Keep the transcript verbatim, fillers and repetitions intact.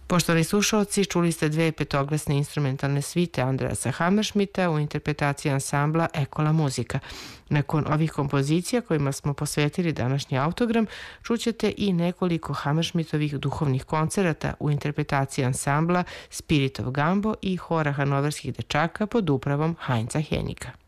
Poštovani slušalci, čuli ste dve petoglasne instrumentalne svite Andreasa Hammerschmidta u interpretaciji ansambla Ekola muzika. Nakon ovih kompozicija kojima smo posvetili današnji autogram, čućete i nekoliko Hammerschmidtovih duhovnih koncerata u interpretaciji ansambla Spirit of Gambo i hora hanoverskih dečaka pod upravom Heinza Henika.